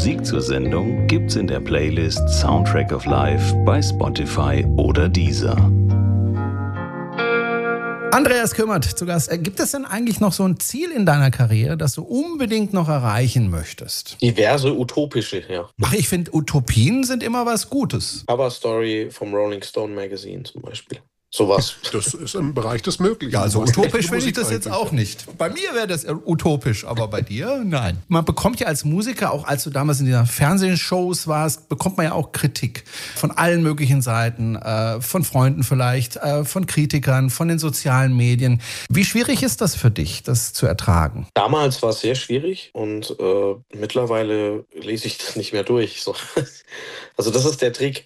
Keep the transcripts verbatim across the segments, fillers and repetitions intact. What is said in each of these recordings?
Musik zur Sendung gibt's in der Playlist Soundtrack of Life bei Spotify oder Deezer. Andreas Kümmert zu Gast. Gibt es denn eigentlich noch so ein Ziel in deiner Karriere, das du unbedingt noch erreichen möchtest? Diverse utopische, ja. Ach, ich finde, Utopien sind immer was Gutes. Cover Story vom Rolling Stone Magazine zum Beispiel. Sowas. Das ist im Bereich des Möglichen. Ja, also utopisch finde ich Musik das jetzt eigentlich. auch nicht. Bei mir wäre das utopisch, aber bei dir, nein. Man bekommt ja als Musiker, auch als du damals in dieser Fernsehshows warst, bekommt man ja auch Kritik von allen möglichen Seiten, äh, von Freunden vielleicht, äh, von Kritikern, von den sozialen Medien. Wie schwierig ist das für dich, das zu ertragen? Damals war es sehr schwierig und äh, mittlerweile lese ich das nicht mehr durch. So. Also das ist der Trick.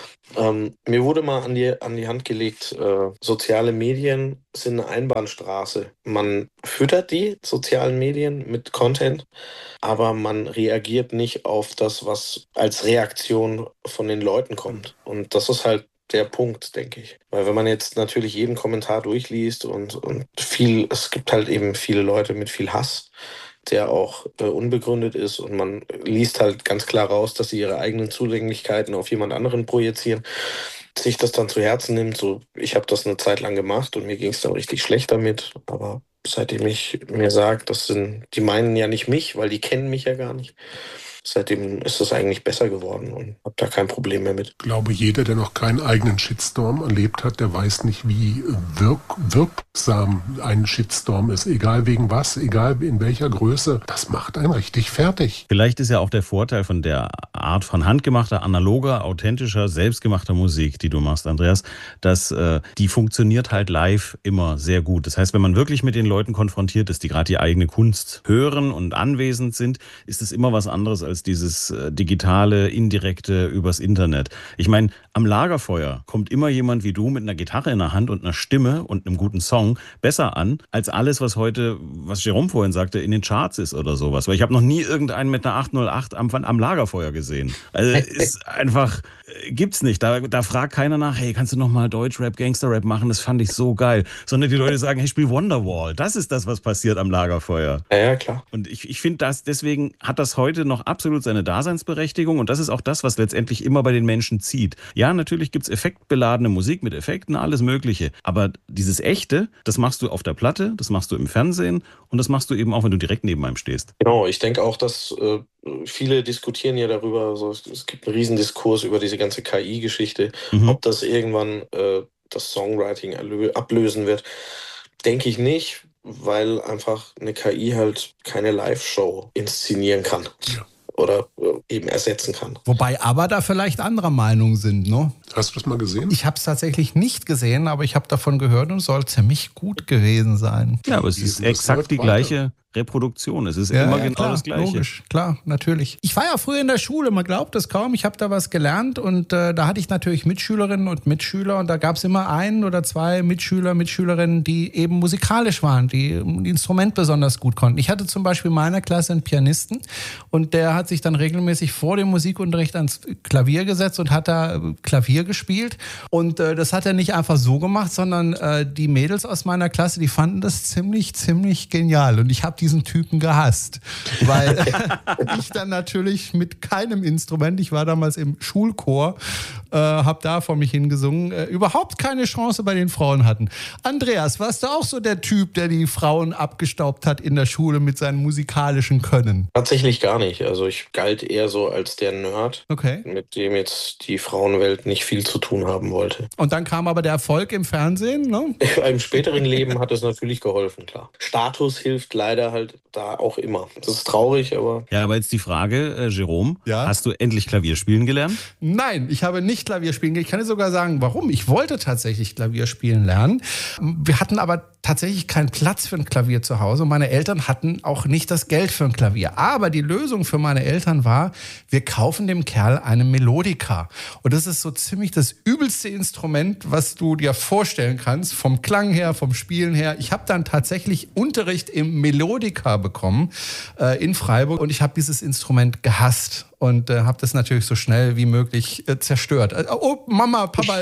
Ähm, mir wurde mal an die, an die Hand gelegt, äh, soziale Medien sind eine Einbahnstraße. Man füttert die sozialen Medien mit Content, aber man reagiert nicht auf das, was als Reaktion von den Leuten kommt. Und das ist halt der Punkt, denke ich. Weil wenn man jetzt natürlich jeden Kommentar durchliest und, und viel, es gibt halt eben viele Leute mit viel Hass, der auch äh, unbegründet ist und man liest halt ganz klar raus, dass sie ihre eigenen Zulänglichkeiten auf jemand anderen projizieren, sich das dann zu Herzen nimmt. So, ich habe das eine Zeit lang gemacht und mir ging es dann richtig schlecht damit, aber seitdem ich mir sage, das sind, die meinen ja nicht mich, weil die kennen mich ja gar nicht. Seitdem ist es eigentlich besser geworden und habe da kein Problem mehr mit. Ich glaube, jeder, der noch keinen eigenen Shitstorm erlebt hat, der weiß nicht, wie wirk wirksam ein Shitstorm ist. Egal wegen was, egal in welcher Größe. Das macht einen richtig fertig. Vielleicht ist ja auch der Vorteil von der Art von handgemachter, analoger, authentischer, selbstgemachter Musik, die du machst, Andreas, dass äh, die funktioniert halt live immer sehr gut. Das heißt, wenn man wirklich mit den Leuten konfrontiert ist, die gerade die eigene Kunst hören und anwesend sind, ist es immer was anderes als dieses äh, digitale, indirekte übers Internet. Ich meine, am Lagerfeuer kommt immer jemand wie du mit einer Gitarre in der Hand und einer Stimme und einem guten Song besser an, als alles, was heute, was Jerome vorhin sagte, in den Charts ist oder sowas. Weil ich habe noch nie irgendeinen mit einer acht null acht am, am Lagerfeuer gesehen. Also ist einfach, äh, gibt's nicht. Da, da fragt keiner nach, hey, kannst du noch mal Deutschrap, Gangsterrap machen? Das fand ich so geil. Sondern die Leute sagen, hey, spiel Wonderwall. Das ist das, was passiert am Lagerfeuer. Ja, ja, klar. Und ich, ich finde, das, deswegen hat das heute noch absolut seine Daseinsberechtigung und das ist auch das, was letztendlich immer bei den Menschen zieht. Ja, natürlich gibt's effektbeladene Musik mit Effekten, alles Mögliche, aber dieses Echte, das machst du auf der Platte, das machst du im Fernsehen und das machst du eben auch, wenn du direkt neben einem stehst. Genau, ich denke auch, dass äh, viele diskutieren ja darüber, so, es, es gibt einen Riesendiskurs über diese ganze K I-Geschichte, Mhm. ob das irgendwann äh, das Songwriting erlö- ablösen wird. Denke ich nicht, weil einfach eine K I halt keine Live-Show inszenieren kann. Ja. Oder äh, eben ersetzen kann. Wobei aber da vielleicht anderer Meinung sind, ne? Hast du das mal gesehen? Ich habe es tatsächlich nicht gesehen, aber ich habe davon gehört und es soll ziemlich gut gewesen sein. Ja, aber es Die ist sind das exakt läuft die weiter. gleiche Reproduktion. Es ist Ja, immer ja, genau klar, das Gleiche. Logisch, klar, natürlich. Ich war ja früher in der Schule, man glaubt es kaum. Ich habe da was gelernt und äh, da hatte ich natürlich Mitschülerinnen und Mitschüler und da gab es immer einen oder zwei Mitschüler, Mitschülerinnen, die eben musikalisch waren, die ein Instrument besonders gut konnten. Ich hatte zum Beispiel in meiner Klasse einen Pianisten und der hat sich dann regelmäßig vor dem Musikunterricht ans Klavier gesetzt und hat da äh, Klavier gespielt. Und äh, das hat er nicht einfach so gemacht, sondern äh, die Mädels aus meiner Klasse, die fanden das ziemlich, ziemlich genial. Und ich habe diesen Typen gehasst, weil ich dann natürlich mit keinem Instrument, ich war damals im Schulchor, äh, habe da vor mich hingesungen, äh, überhaupt keine Chance bei den Frauen hatten. Andreas, warst du auch so der Typ, der die Frauen abgestaubt hat in der Schule mit seinem musikalischen Können? Tatsächlich gar nicht. Also ich galt eher so als der Nerd, Okay. mit dem jetzt die Frauenwelt nicht viel zu tun haben wollte. Und dann kam aber der Erfolg im Fernsehen, ne? Im späteren Leben hat es natürlich geholfen, klar. Status hilft leider halt da auch immer. Das ist traurig, aber... Ja, aber jetzt die Frage, äh, Jerome, Ja? hast du endlich Klavier spielen gelernt? Nein, ich habe nicht Klavier spielen gelernt. Ich kann dir sogar sagen, warum. Ich wollte tatsächlich Klavier spielen lernen. Wir hatten aber tatsächlich keinen Platz für ein Klavier zu Hause und meine Eltern hatten auch nicht das Geld für ein Klavier. Aber die Lösung für meine Eltern war, wir kaufen dem Kerl eine Melodika. Und das ist so ziemlich das übelste Instrument, was du dir vorstellen kannst, vom Klang her, vom Spielen her. Ich habe dann tatsächlich Unterricht im Melodika bekommen äh, in Freiburg und ich habe dieses Instrument gehasst und äh, habe das natürlich so schnell wie möglich äh, zerstört. Äh, oh, Mama, Papa, es ist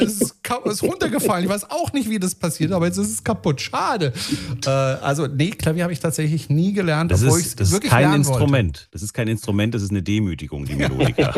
ist runtergefallen. Ich weiß auch nicht, wie das passiert, aber jetzt ist es kaputt. Schade. Äh, also, nee, Klavier habe ich tatsächlich nie gelernt, das obwohl ist, ich das es wirklich ist kein lernen Instrument. wollte. Das ist kein Instrument, das ist eine Demütigung, die Melodika.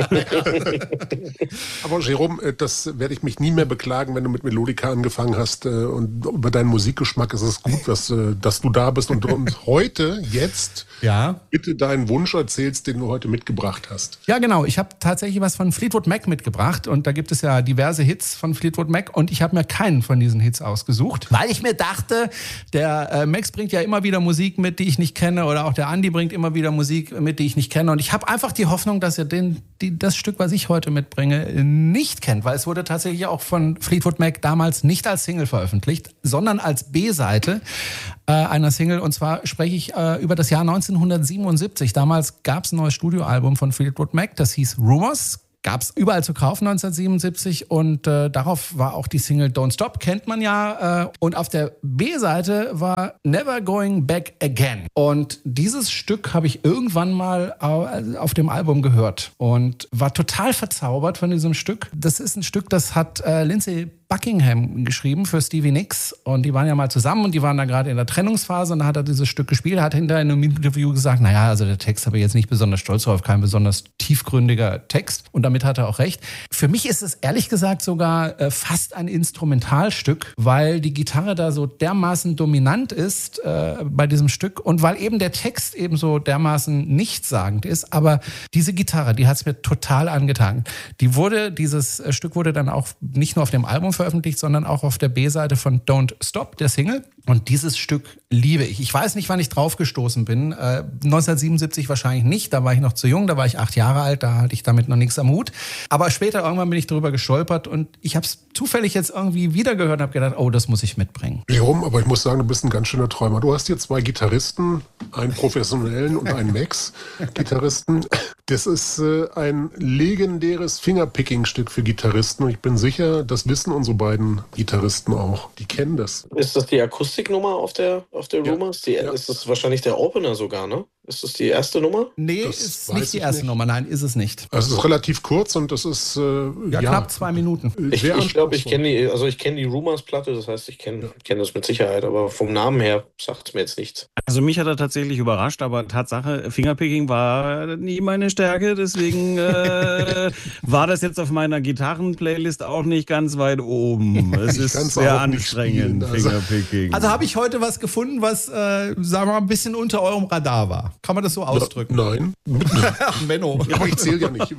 Aber Jérôme, das werde ich mich nie mehr beklagen, wenn du mit Melodika angefangen hast. Und über deinen Musikgeschmack ist es gut, dass, dass du da bist und, und heute, jetzt, ja. bitte deinen Wunsch erzählst, den du heute mitgebracht hast. Ja, genau. Ich habe tatsächlich was von Fleetwood Mac mitgebracht und da gibt es ja diverse Hits von Fleetwood Mac und ich habe mir keinen von diesen Hits ausgesucht, weil ich mir dachte, der äh, Max bringt ja immer wieder Musik mit, die ich nicht kenne, oder auch der Andi bringt immer wieder Musik mit, die ich nicht kenne, und ich habe einfach die Hoffnung, dass ihr den, die, das Stück, was ich heute mitbringe, nicht kennt, weil es wurde tatsächlich auch von Fleetwood Mac damals nicht als Single veröffentlicht, sondern als B-Seite äh, einer Single, und zwar spreche ich äh, über das Jahr neunzehnhundertsiebenundsiebzig. Damals gab es ein neues Studioalbum von Fleetwood Mac, das hieß Rumors. Gab es überall zu kaufen neunzehnhundertsiebenundsiebzig, und äh, darauf war auch die Single Don't Stop, kennt man ja. Äh, und auf der B-Seite war Never Going Back Again. Und dieses Stück habe ich irgendwann mal äh, auf dem Album gehört und war total verzaubert von diesem Stück. Das ist ein Stück, das hat äh, Lindsey Buckingham geschrieben für Stevie Nicks, und die waren ja mal zusammen und die waren da gerade in der Trennungsphase, und da hat er dieses Stück gespielt, hat hinterher in einem Interview gesagt, naja, also der Text habe ich jetzt nicht besonders stolz drauf, kein besonders tiefgründiger Text, und damit hat er auch recht. Für mich ist es ehrlich gesagt sogar äh, fast ein Instrumentalstück, weil die Gitarre da so dermaßen dominant ist äh, bei diesem Stück und weil eben der Text eben so dermaßen nichtssagend ist, aber diese Gitarre, die hat es mir total angetan. Die wurde, dieses äh, Stück wurde dann auch nicht nur auf dem Album veröffentlicht, sondern auch auf der B-Seite von Don't Stop, der Single. Und dieses Stück liebe ich. Ich weiß nicht, wann ich draufgestoßen bin. Äh, neunzehnhundertsiebenundsiebzig wahrscheinlich nicht. Da war ich noch zu jung, da war ich acht Jahre alt, da hatte ich damit noch nichts am Hut. Aber später irgendwann bin ich drüber gestolpert und ich habe es zufällig jetzt irgendwie wiedergehört und habe gedacht, oh, das muss ich mitbringen. Warum? Aber ich muss sagen, du bist ein ganz schöner Träumer. Du hast hier zwei Gitarristen, einen professionellen und einen Max-Gitarristen. Das ist äh, ein legendäres Fingerpicking-Stück für Gitarristen, und ich bin sicher, das wissen unsere beiden Gitarristen auch. Die kennen das. Ist das die Akustiknummer auf der, auf der Ja. Rumors? Die, Ja. Ist das wahrscheinlich der Opener sogar, ne? Ist das die erste Nummer? Nee, Das ist weiß nicht die ich erste nicht. Nummer. Nein, ist es nicht. Also es ist relativ kurz und das ist äh, Ja, ja, knapp zwei Minuten. äh, Ich sehr glaube, ich, glaub, ich anspruchsvoll. kenne die, also ich kenne die Rumors-Platte, das heißt, ich kenne kenn das mit Sicherheit, aber vom Namen her sagt es mir jetzt nichts. Also mich hat er tatsächlich überrascht, aber Tatsache, Fingerpicking war nie meine Stärke, deswegen äh, war das jetzt auf meiner Gitarren-Playlist auch nicht ganz weit oben. Es Ich ist kann's sehr auch nicht anstrengend, spielen, also. Fingerpicking. Also habe ich heute was gefunden, was, äh, sagen wir mal, ein bisschen unter eurem Radar war. Kann man das so ausdrücken? Nein, Menno. aber ich zähle ja nicht.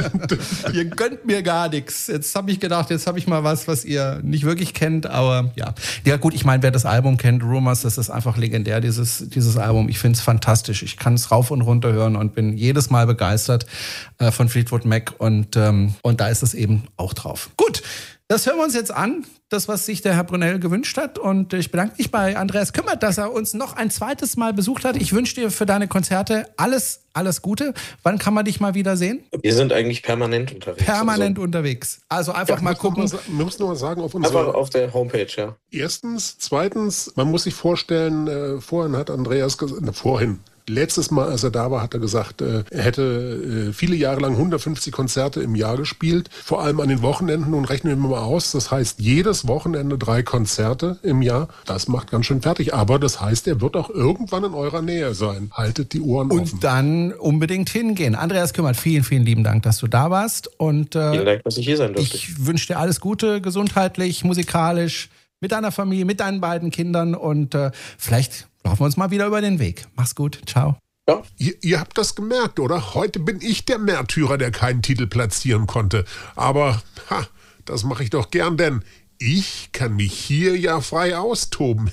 Ihr gönnt mir gar nichts. Jetzt habe ich gedacht, jetzt habe ich mal was, was ihr nicht wirklich kennt, aber ja. Ja gut, ich meine, wer das Album kennt, Rumors, das ist einfach legendär, dieses, dieses Album. Ich finde es fantastisch. Ich kann es rauf und runter hören und bin jedes Mal begeistert äh, von Fleetwood Mac, und, ähm, und da ist es eben auch drauf. Gut, das hören wir uns jetzt an, das, was sich der Herr Brunel gewünscht hat, und ich bedanke mich bei Andreas Kümmert, dass er uns noch ein zweites Mal besucht hat. Ich wünsche dir für deine Konzerte alles, alles Gute. Wann kann man dich mal wieder sehen? Wir sind eigentlich permanent unterwegs. Permanent unterwegs. Also einfach mal gucken. Wir müssen noch mal sagen, auf Also einfach unserer auf der Homepage, ja. Erstens, zweitens, man muss sich vorstellen, äh, vorhin hat Andreas gesagt, ne, vorhin, letztes Mal, als er da war, hat er gesagt, äh, er hätte äh, viele Jahre lang hundertfünfzig Konzerte im Jahr gespielt, vor allem an den Wochenenden. Nun rechnen wir mal aus, das heißt jedes Wochenende drei Konzerte im Jahr. Das macht ganz schön fertig, aber das heißt, er wird auch irgendwann in eurer Nähe sein. Haltet die Ohren offen. Und dann unbedingt hingehen. Andreas Kümmert, vielen, vielen lieben Dank, dass du da warst. Und äh, Vielen Dank, dass ich hier sein durfte. ich wünsche dir alles Gute, gesundheitlich, musikalisch, mit deiner Familie, mit deinen beiden Kindern, und äh, vielleicht laufen wir uns mal wieder über den Weg. Mach's gut. Ciao. Ja. Ihr, ihr habt das gemerkt, oder? Heute bin ich der Märtyrer, der keinen Titel platzieren konnte. Aber ha, das mache ich doch gern, denn ich kann mich hier ja frei austoben.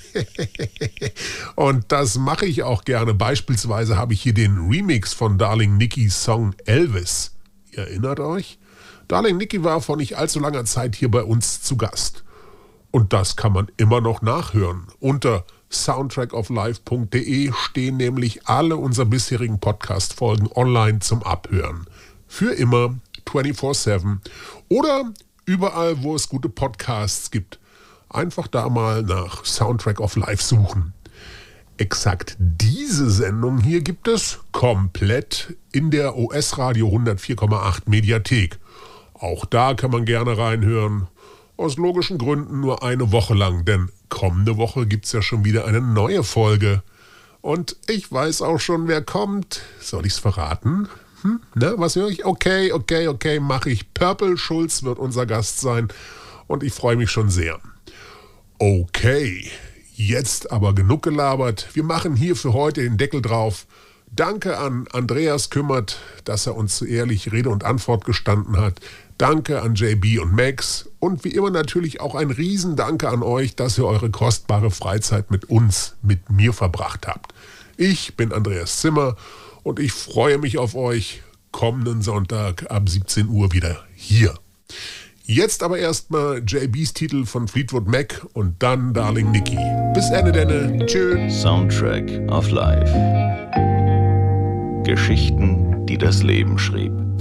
Und das mache ich auch gerne. Beispielsweise habe ich hier den Remix von Darling Nickys Song Elvis. Ihr erinnert euch? Darling Nicky war vor nicht allzu langer Zeit hier bei uns zu Gast. Und das kann man immer noch nachhören. Unter soundtrack of life punkt de stehen nämlich alle unserer bisherigen Podcast-Folgen online zum Abhören. Für immer, vierundzwanzig sieben. Oder überall, wo es gute Podcasts gibt. Einfach da mal nach Soundtrack of Life suchen. Exakt diese Sendung hier gibt es komplett in der O S Radio hundertvier Komma acht Mediathek. Auch da kann man gerne reinhören. Aus logischen Gründen nur eine Woche lang, denn kommende Woche gibt es ja schon wieder eine neue Folge. Und ich weiß auch schon, wer kommt. Soll ich's verraten? Hm? Ne, was höre ich? Okay, okay, okay, mache ich. Purple Schulz wird unser Gast sein und ich freue mich schon sehr. Okay, jetzt aber genug gelabert. Wir machen hier für heute den Deckel drauf. Danke an Andreas Kümmert, dass er uns so ehrlich Rede und Antwort gestanden hat. Danke an J B und Max und wie immer natürlich auch ein Riesendanke an euch, dass ihr eure kostbare Freizeit mit uns, mit mir verbracht habt. Ich bin Andreas Zimmer und ich freue mich auf euch kommenden Sonntag ab siebzehn Uhr wieder hier. Jetzt aber erstmal J Bs Titel von Fleetwood Mac und dann Darling Nikki. Bis Ende denne. Tschüss. Soundtrack of Life. Geschichten, die das Leben schrieb.